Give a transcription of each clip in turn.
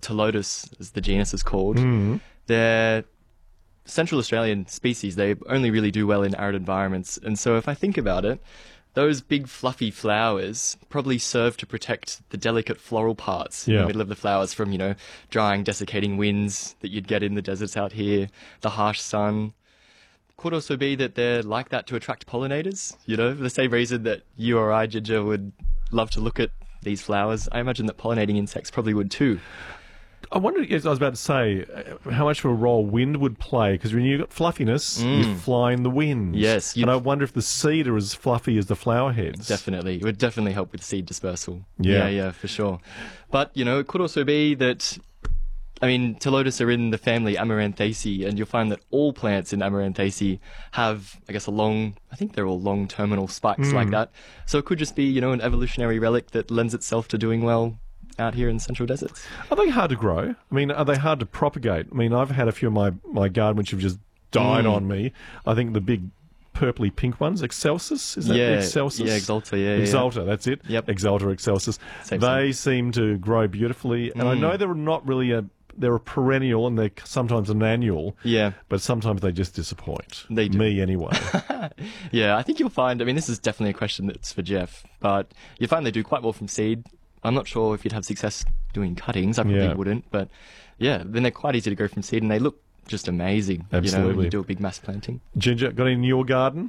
Telotus, as the genus is called. They're Central Australian species. They only really do well in arid environments. And so if I think about it, those big fluffy flowers probably serve to protect the delicate floral parts in the middle of the flowers from, drying, desiccating winds that you'd get in the deserts out here, the harsh sun. Could also be that they're like that to attract pollinators, for the same reason that you or I, Ginger, would love to look at these flowers. I imagine that pollinating insects probably would too. I wonder, as I was about to say, how much of a role wind would play, because when you've got fluffiness, you fly in the wind. Yes. And I wonder if the seed are as fluffy as the flower heads. Definitely. It would definitely help with seed dispersal. Yeah. Yeah, for sure. But, it could also be that, Telotus are in the family Amaranthaceae, and you'll find that all plants in Amaranthaceae have, I think they're all long terminal spikes like that. So it could just be, an evolutionary relic that lends itself to doing well out here in central deserts. Are they hard to grow? Are they hard to propagate? I've had a few of my garden which have just died on me. I think the big purpley pink ones, Excelsis, is that Excelsis? Yeah, Exalta, Exalta, that's it. Yep. Exalta, Excelsis. They seem to grow beautifully, and I know they're not really they're a perennial and they're sometimes an annual. Yeah. But sometimes they just disappoint. They do. Me, anyway. Yeah, I think you'll find, this is definitely a question that's for Jeff, but you find they do quite well from seed. I'm not sure if you'd have success doing cuttings. I probably wouldn't, but then they're quite easy to grow from seed and they look just amazing. Absolutely. When you do a big mass planting. Ginger, got any in your garden?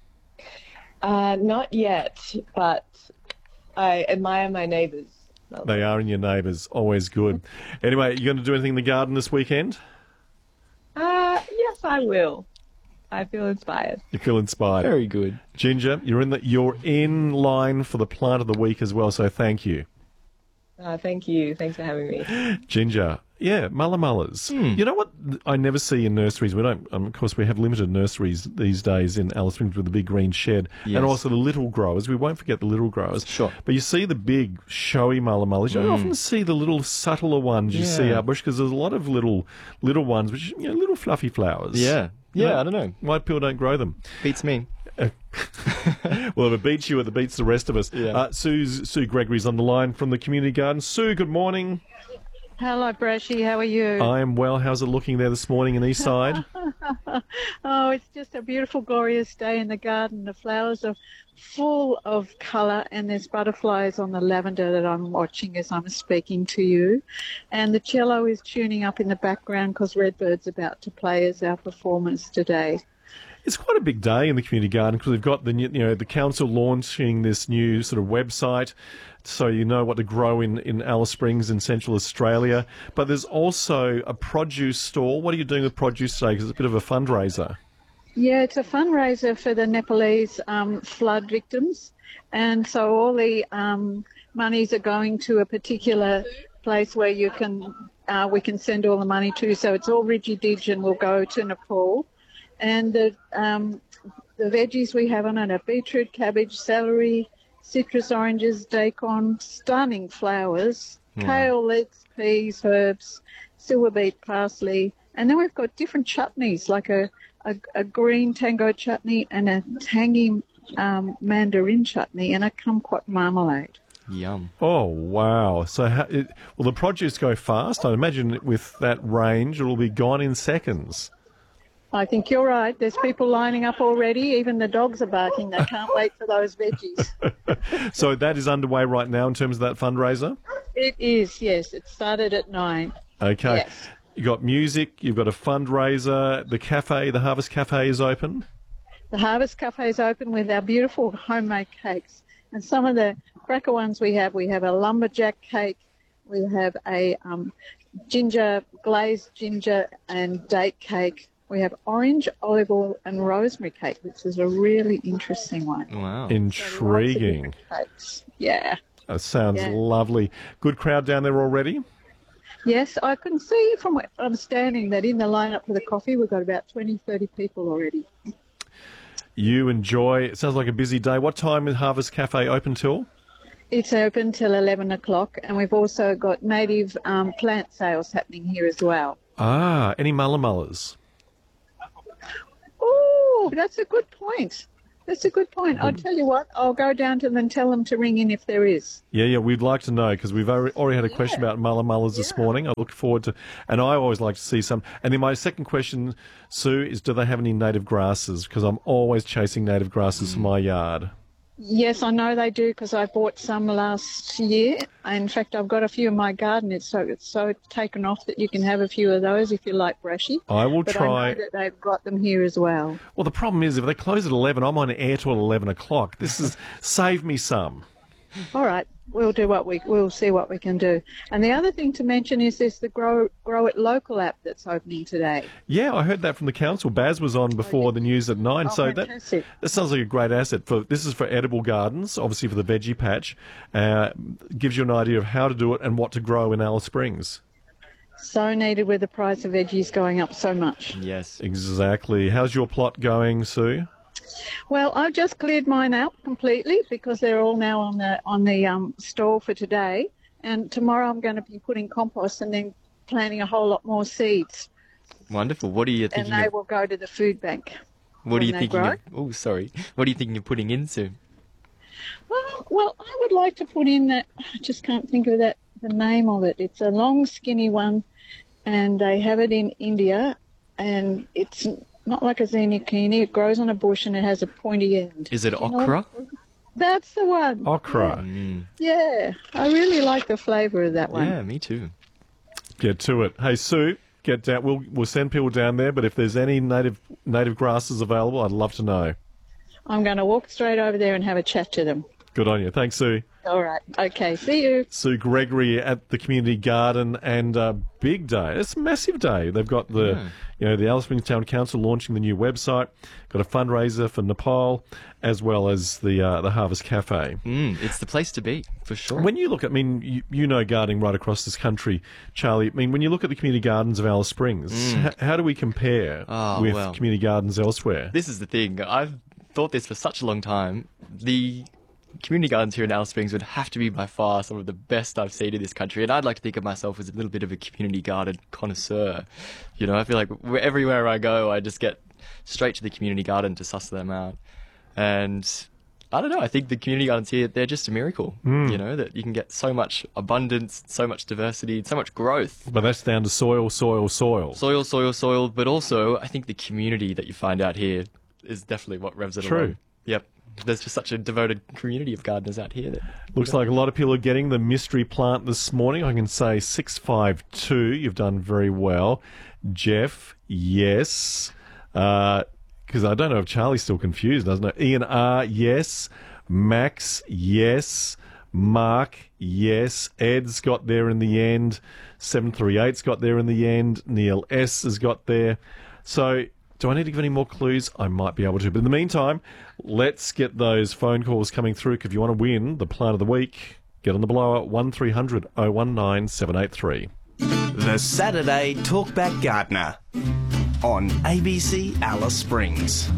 Not yet, but I admire my neighbours. They are in your neighbours. Always good. Anyway, you going to do anything in the garden this weekend? Yes, I will. I feel inspired. You feel inspired. Very good. Ginger, you're in line for the plant of the week as well, so thank you. Thank you. Thanks for having me. Ginger, mullas. You know what I never see in nurseries? We don't. Of course, we have limited nurseries these days in Alice Springs with the big green shed, and also the little growers. We won't forget the little growers. Sure. But you see the big, showy mullas. You don't often see the little subtler ones you see out bush, because there's a lot of little ones, which little fluffy flowers. Yeah. Yeah, I don't know. Why people don't grow them? Beats me. Well, if it beats you, it beats the rest of us. Yeah. Sue Gregory's on the line from the community garden. Sue, good morning. Hello, Brashy. How are you? I am well. How's it looking there this morning in Eastside? Oh, it's just a beautiful, glorious day in the garden. The flowers are full of colour, and there's butterflies on the lavender that I'm watching as I'm speaking to you. And the cello is tuning up in the background because Redbird's about to play as our performance today. It's quite a big day in the community garden because we've got the council launching this new sort of website, so you know what to grow in Alice Springs in Central Australia. But there's also a produce stall. What are you doing with produce today? Because it's a bit of a fundraiser. Yeah, it's a fundraiser for the Nepalese flood victims, and so all the monies are going to a particular place where we can send all the money to. So it's all Ridgy-Didge and will go to Nepal. And the veggies we have on it are beetroot, cabbage, celery, citrus oranges, daikon, stunning flowers, kale, lettuce, peas, herbs, silver beet, parsley. And then we've got different chutneys, like a green tango chutney and a tangy mandarin chutney and a kumquat marmalade. Yum. Oh, wow. So will the produce go fast? I imagine with that range, it'll be gone in seconds. I think you're right. There's people lining up already. Even the dogs are barking. They can't wait for those veggies. So that is underway right now in terms of that fundraiser? It is, yes. It started at 9. Okay. Yes. You've got music, you've got a fundraiser, the Harvest Cafe is open? The Harvest Cafe is open with our beautiful homemade cakes. And some of the cracker ones we have a lumberjack cake, we have a glazed ginger and date cake. We have orange, olive oil, and rosemary cake, which is a really interesting one. Wow. Intriguing. So yeah. That sounds lovely. Good crowd down there already? Yes, I can see from where I'm standing that in the lineup for the coffee, we've got about 20, 30 people already. You enjoy. It sounds like a busy day. What time is Harvest Cafe open till? It's open till 11 o'clock, and we've also got native plant sales happening here as well. Any mullas? Oh, that's a good point. That's a good point. I'll tell you what, I'll go down to them and tell them to ring in if there is. Yeah, we'd like to know because we've already had a question about mullas this morning. I look forward to, and I always like to see some. And then my second question, Sue, is do they have any native grasses? Because I'm always chasing native grasses for my yard. Yes, I know they do because I bought some last year. In fact, I've got a few in my garden. It's so taken off that you can have a few of those if you like brushy. I will try. I know that they've got them here as well. Well, the problem is if they close at 11, I'm on air till 11 o'clock. This is save me some. All right, we'll see what we can do. And the other thing to mention is there's the Grow It Local app that's opening today. Yeah, I heard that from the council. Baz was on before the news at 9, so fantastic. that sounds like a great asset. This is for edible gardens, obviously for the veggie patch. Gives you an idea of how to do it and what to grow in Alice Springs. So needed with the price of veggies going up so much. Yes. Exactly. How's your plot going, Sue? Well, I've just cleared mine out completely because they're all now on the stall for today. And tomorrow I'm going to be putting compost and then planting a whole lot more seeds. Wonderful. What are you thinking? And they will go to the food bank. What are you thinking of? Oh, sorry. What are you thinking of putting into? Well, I would like to put in that. I just can't think of the name of it. It's a long, skinny one, and they have it in India, and it's not like a zucchini. It grows on a bush and it has a pointy end. Is it okra? That's the one. Okra. Yeah, I really like the flavour of that one. Yeah, me too. Get to it. Hey, Sue, get down. We'll send people down there, but if there's any native grasses available, I'd love to know. I'm going to walk straight over there and have a chat to them. Good on you. Thanks, Sue. All right. Okay, see you. Sue Gregory at the community garden, and big day. It's a massive day. They've got the Alice Springs Town Council launching the new website, got a fundraiser for Nepal, as well as the Harvest Cafe. It's the place to be, for sure. When you look at, you know gardening right across this country, Charlie. When you look at the community gardens of Alice Springs, how do we compare with community gardens elsewhere? This is the thing. I've thought this for such a long time. The community gardens here in Alice Springs would have to be by far some of the best I've seen in this country, and I'd like to think of myself as a little bit of a community garden connoisseur. I feel like everywhere I go, I just get straight to the community garden to suss them out. And I don't know, I think the community gardens here, they're just a miracle, that you can get so much abundance, so much diversity, so much growth. But that's down to soil. Soil, but also I think the community that you find out here is definitely what revs it along. Yep. There's just such a devoted community of gardeners out here. Looks like a lot of people are getting the mystery plant this morning. I can say 652. You've done very well. Jeff, yes. Because I don't know if Charlie's still confused, doesn't it? Ian R, yes. Max, yes. Mark, yes. Ed's got there in the end. 738's got there in the end. Neil S has got there. So do I need to give any more clues? I might be able to. But in the meantime, let's get those phone calls coming through. If you want to win the plant of the week, get on the blower, 1300 019 783. The Saturday Talkback Gardener on ABC Alice Springs.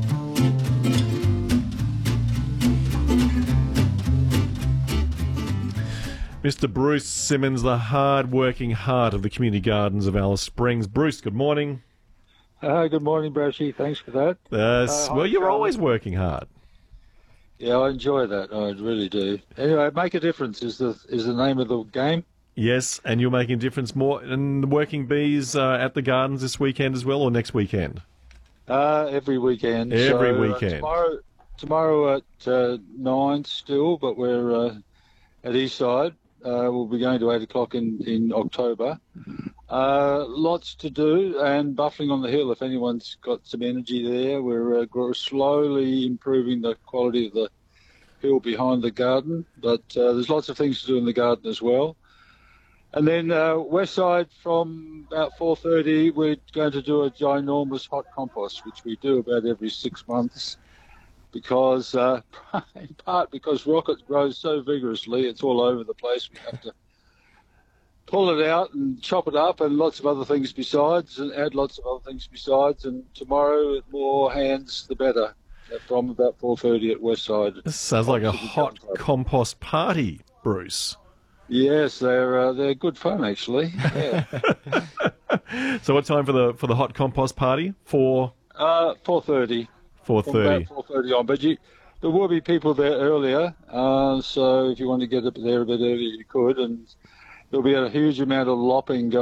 Mr. Bruce Simmons, the hard-working heart of the community gardens of Alice Springs. Bruce, good morning. Good morning, Brashy. Thanks for that. Well, you're always working hard. Yeah, I enjoy that. I really do. Anyway, Make a Difference is the name of the game. Yes, and you're making a difference more. And the working bees at the gardens this weekend as well, or next weekend? Every weekend. Every weekend. Tomorrow at 9 still, but we're at Eastside. We'll be going to 8 o'clock in October. Lots to do, and Buffling on the Hill, if anyone's got some energy there. We're slowly improving the quality of the hill behind the garden, but there's lots of things to do in the garden as well. And then west side from about 4:30, we're going to do a ginormous hot compost, which we do about every 6 months, because in part because rocket grows so vigorously, it's all over the place. We have to pull it out and chop it up, and lots of other things besides, and add lots of other things besides. And tomorrow, more hands, the better. From about 4:30 at Westside. This sounds like a hot compost party, Bruce. Yes, they're good fun actually. Yeah. So, what time for the hot compost party? 4:30. 4:30. From about 4:30 on. But there will be people there earlier, so if you want to get up there a bit earlier, you could. And there'll be a huge amount of lopping going